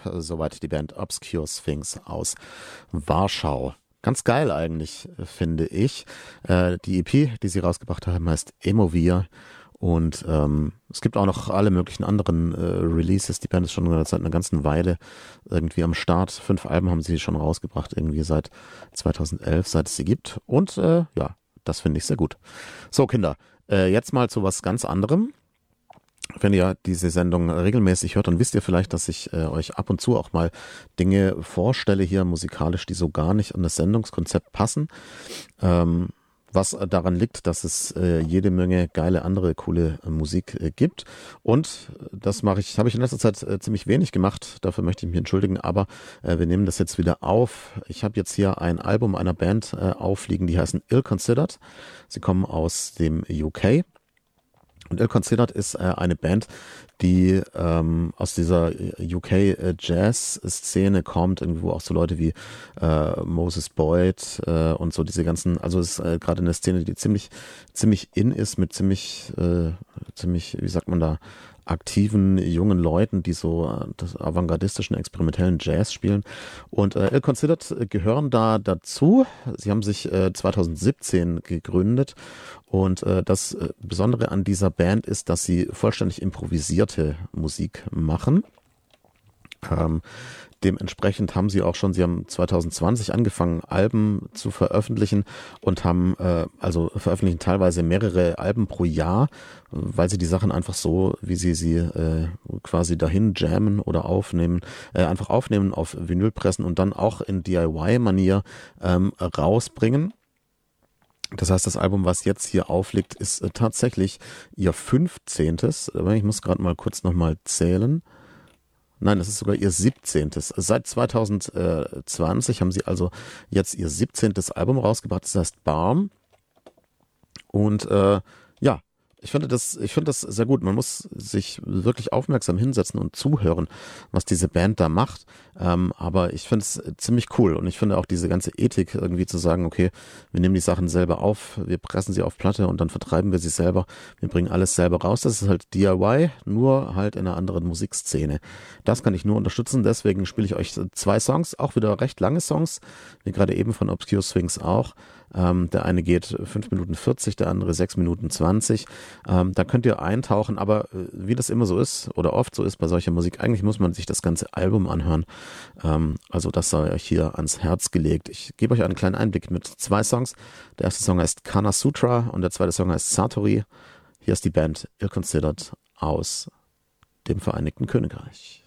Soweit die Band Obscure Sphinx aus Warschau. Ganz geil eigentlich, finde ich. Die EP, die sie rausgebracht haben, heißt Emovir. Und es gibt auch noch alle möglichen anderen Releases. Die Band ist schon seit einer ganzen Weile irgendwie am Start. 5 Alben haben sie schon rausgebracht, irgendwie seit 2011, seit es sie gibt. Und ja, das finde ich sehr gut. So, Kinder, jetzt mal zu was ganz anderem. Wenn ihr diese Sendung regelmäßig hört, dann wisst ihr vielleicht, dass ich euch ab und zu auch mal Dinge vorstelle hier musikalisch, die so gar nicht an das Sendungskonzept passen. Was daran liegt, dass es jede Menge geile andere coole Musik gibt. Und das habe ich in letzter Zeit ziemlich wenig gemacht. Dafür möchte ich mich entschuldigen. Aber wir nehmen das jetzt wieder auf. Ich habe jetzt hier ein Album einer Band aufliegen, die heißen Ill Considered. Sie kommen aus dem UK. Und Ill Considered ist eine Band, die aus dieser UK-Jazz-Szene kommt, irgendwo auch so Leute wie Moses Boyd und so diese ganzen, also es ist gerade eine Szene, die ziemlich in ist, mit ziemlich, wie sagt man da, aktiven jungen Leuten, die so das avantgardistischen, experimentellen Jazz spielen. Und Ill Considered gehören da dazu. Sie haben sich 2017 gegründet und das Besondere an dieser Band ist, dass sie vollständig improvisierte Musik machen. Dementsprechend haben sie haben 2020 angefangen, Alben zu veröffentlichen und haben veröffentlichen teilweise mehrere Alben pro Jahr, weil sie die Sachen einfach so, wie sie quasi dahin jammen oder aufnehmen, einfach aufnehmen, auf Vinyl pressen und dann auch in DIY-Manier rausbringen. Das heißt, das Album, was jetzt hier aufliegt, ist tatsächlich ihr 15. Ich muss gerade mal kurz nochmal zählen. Nein, das ist sogar ihr 17. Seit 2020 haben sie also jetzt ihr 17. Album rausgebracht, das heißt Balm. Und ja, ich finde das sehr gut. Man muss sich wirklich aufmerksam hinsetzen und zuhören, was diese Band da macht. Aber ich finde es ziemlich cool. Und ich finde auch diese ganze Ethik irgendwie zu sagen, okay, wir nehmen die Sachen selber auf, wir pressen sie auf Platte und dann vertreiben wir sie selber. Wir bringen alles selber raus. Das ist halt DIY, nur halt in einer anderen Musikszene. Das kann ich nur unterstützen. Deswegen spiele ich euch 2 Songs, auch wieder recht lange Songs, wie gerade eben von Obscure Sphinx auch. Der eine geht 5 Minuten 40, der andere 6 Minuten 20. Da könnt ihr eintauchen, aber wie das immer so ist oder oft so ist bei solcher Musik, eigentlich muss man sich das ganze Album anhören. Also das sei euch hier ans Herz gelegt. Ich gebe euch einen kleinen Einblick mit 2 Songs. Der erste Song heißt Kana Sutra und der zweite Song heißt Satori. Hier ist die Band Ill Considered aus dem Vereinigten Königreich.